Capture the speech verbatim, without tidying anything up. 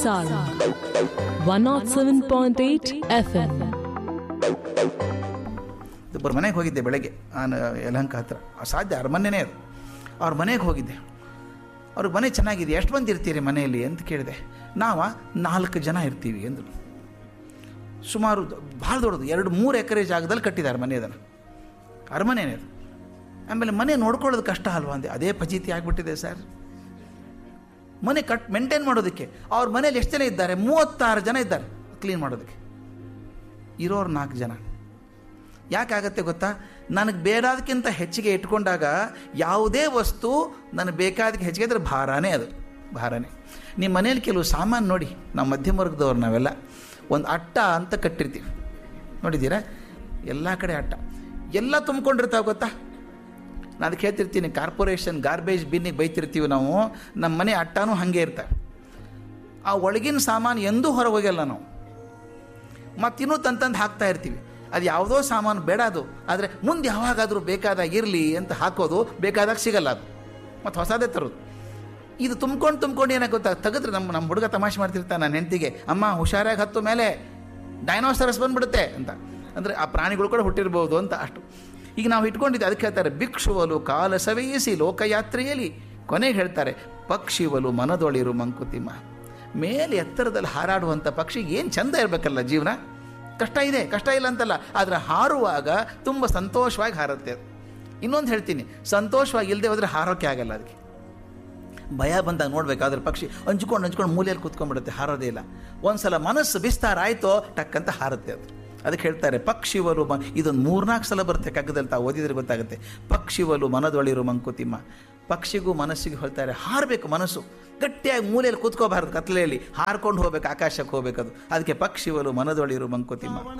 Sarang one oh seven point eight F M. ಒಬ್ಬರ ಮನೆಗೆ ಹೋಗಿದ್ದೆ ಬೆಳಗ್ಗೆ, ನಾನು ಯಲಹಂಕ ಹತ್ರ, ಸಾಧ್ಯ ಅವ್ರ ಮನೆಯೇ ಅದು. ಅವ್ರ ಮನೆಗೆ ಹೋಗಿದ್ದೆ. ಅವ್ರ ಮನೆ ಚೆನ್ನಾಗಿದೆ, ಎಷ್ಟು ಮಂದಿ ಇರ್ತೀರಿ ಮನೆಯಲ್ಲಿ ಅಂತ ಕೇಳಿದೆ. ನಾವು ನಾಲ್ಕು ಜನ ಇರ್ತೀವಿ ಅಂದರು. ಸುಮಾರು ಭಾಳ ದೊಡ್ಡದು, ಎರಡು ಮೂರು ಎಕರೆ ಜಾಗದಲ್ಲಿ ಕಟ್ಟಿದ್ದಾರೆ ಮನೆ. ಅದನ್ನು ಅರಮನೆಯೇ ಅದು. ಆಮೇಲೆ ಮನೆ ನೋಡ್ಕೊಳ್ಳೋದು ಕಷ್ಟ ಅಲ್ವಾ ಅಂದೆ. ಅದೇ ಫಜೀತಿ ಆಗಿಬಿಟ್ಟಿದೆ ಸರ್. ಮನೆ ಕಟ್ ಮೇಂಟೈನ್ ಮಾಡೋದಕ್ಕೆ ಅವ್ರ ಮನೇಲಿ ಎಷ್ಟು ಜನ ಇದ್ದಾರೆ? ಮೂವತ್ತಾರು ಜನ ಇದ್ದಾರೆ ಕ್ಲೀನ್ ಮಾಡೋದಕ್ಕೆ. ಇರೋರು ನಾಲ್ಕು ಜನ. ಯಾಕಾಗತ್ತೆ ಗೊತ್ತಾ? ನನಗೆ ಬೇಡಾದಕ್ಕಿಂತ ಹೆಚ್ಚಿಗೆ ಇಟ್ಕೊಂಡಾಗ ಯಾವುದೇ ವಸ್ತು ನನಗೆ ಬೇಕಾದಕ್ಕೆ ಹೆಚ್ಚಿಗೆ ಇದ್ರೆ ಭಾರನೇ, ಅದು ಭಾರನೇ. ನಿಮ್ಮ ಮನೇಲಿ ಕೆಲವು ಸಾಮಾನು ನೋಡಿ, ನಾವು ಮಧ್ಯಮ ವರ್ಗದವ್ರು ನಾವೆಲ್ಲ ಒಂದು ಅಟ್ಟ ಅಂತ ಕಟ್ಟಿರ್ತೀವಿ, ನೋಡಿದ್ದೀರಾ? ಎಲ್ಲ ಕಡೆ ಅಟ್ಟ ಎಲ್ಲ ತುಂಬ್ಕೊಂಡಿರ್ತಾವೆ ಗೊತ್ತಾ? ನಾನು ಅದಕ್ಕೆ ಹೇಳ್ತಿರ್ತೀನಿ, ಕಾರ್ಪೊರೇಷನ್ ಗಾರ್ಬೇಜ್ ಬಿನ್ನಿಗೆ ಬೈತಿರ್ತೀವಿ ನಾವು, ನಮ್ಮ ಮನೆ ಅಟ್ಟನೂ ಹಾಗೆ ಇರ್ತವೆ. ಆ ಒಳಗಿನ ಸಾಮಾನು ಎಂದೂ ಹೊರಗೆ ಹೋಗಲ್ಲ ನಾವು, ಮತ್ತಿನ್ನೂ ತಂತಂದು ಹಾಕ್ತಾ ಇರ್ತೀವಿ. ಅದು ಯಾವುದೋ ಸಾಮಾನು ಬೇಡ ಅದು, ಆದರೆ ಮುಂದೆ ಯಾವಾಗಾದರೂ ಬೇಕಾದಾಗ ಇರಲಿ ಅಂತ ಹಾಕೋದು, ಬೇಕಾದಾಗ ಸಿಗಲ್ಲ ಅದು, ಮತ್ತು ಹೊಸದೇ ತರೋದು. ಇದು ತುಂಬ್ಕೊಂಡು ತುಂಬ್ಕೊಂಡು ಏನಾಗ ಗೊತ್ತಾ, ತೆಗೆದ್ರೆ ನಮ್ಮ ನಮ್ಮ ಹುಡುಗ ತಮಾಷೆ ಮಾಡ್ತಿರ್ತಾನೆ ನನ್ನ ಹೆಂಡತಿಗೆ, ಅಮ್ಮ ಹುಷಾರಾಗಿ ಹತ್ತು ಮೇಲೆ ಡೈನೋಸರಸ್ ಬಂದ್ಬಿಡುತ್ತೆ ಅಂತ. ಅಂದರೆ ಆ ಪ್ರಾಣಿಗಳು ಕೂಡ ಹುಟ್ಟಿರ್ಬೋದು ಅಂತ ಅಷ್ಟು. ಈಗ ನಾವು ಇಟ್ಕೊಂಡಿದ್ದೆ, ಅದಕ್ಕೆ ಹೇಳ್ತಾರೆ ಭಿಕ್ಷುವಲು ಕಾಲ ಸವೆಯಿಸಿ ಲೋಕಯಾತ್ರೆಯಲ್ಲಿ. ಕೊನೆಗೆ ಹೇಳ್ತಾರೆ ಪಕ್ಷಿವಲು ಮನದೊಳಿರು ಮಂಕುತಿಮ್ಮ. ಮೇಲೆ ಎತ್ತರದಲ್ಲಿ ಹಾರಾಡುವಂಥ ಪಕ್ಷಿಗೆ ಏನು ಚಂದ ಇರಬೇಕಲ್ಲ ಜೀವನ. ಕಷ್ಟ ಇದೆ, ಕಷ್ಟ ಇಲ್ಲ ಅಂತಲ್ಲ, ಆದರೆ ಹಾರುವಾಗ ತುಂಬ ಸಂತೋಷವಾಗಿ ಹಾರುತ್ತೆ ಅದು. ಇನ್ನೊಂದು ಹೇಳ್ತೀನಿ, ಸಂತೋಷವಾಗಿ ಇಲ್ಲದೆ ಹೋದರೆ ಹಾರೋಕ್ಕೆ ಆಗಲ್ಲ. ಅದಕ್ಕೆ ಭಯ ಬಂದಾಗ ನೋಡಬೇಕಾದ್ರೆ ಪಕ್ಷಿ ಹಂಚ್ಕೊಂಡು ಹಂಚ್ಕೊಂಡು ಮೂಲೆಯಲ್ಲಿ ಕೂತ್ಕೊಂಡ್ಬಿಡುತ್ತೆ, ಹಾರೋದೇ ಇಲ್ಲ. ಒಂದು ಸಲ ಮನಸ್ಸು ಬಿಸ್ತಾರ ಆಯಿತೋ ಟಕ್ಕಂತ ಹಾರುತ್ತೆ ಅದು. ಅದಕ್ಕೆ ಹೇಳ್ತಾರೆ ಪಕ್ಷಿವಲು ಮ ಇದೊಂದು ಮೂರ್ನಾಲ್ಕು ಸಲ ಬರುತ್ತೆ ಕಗ್ಗದಲ್ಲಿ, ತಾವು ಓದಿದ್ರೆ ಗೊತ್ತಾಗುತ್ತೆ. ಪಕ್ಷಿವಲು ಮನದೊಳಿರು ಮಂಕುತಿಮ್ಮ. ಪಕ್ಷಿಗೂ ಮನಸ್ಸಿಗೆ ಹೇಳ್ತಾರೆ ಹಾರಬೇಕು ಮನಸ್ಸು, ಗಟ್ಟಿಯಾಗಿ ಮೂಲೆಯಲ್ಲಿ ಕೂತ್ಕೋಬಾರ್ದು, ಕತ್ಲೆಯಲ್ಲಿ ಹಾರ್ಕೊಂಡು ಹೋಗ್ಬೇಕು, ಆಕಾಶಕ್ಕೆ ಹೋಗ್ಬೇಕದು. ಅದಕ್ಕೆ ಪಕ್ಷಿವಲು ಮನದೊಳಿರು ಮಂಕುತಿಮ್ಮ.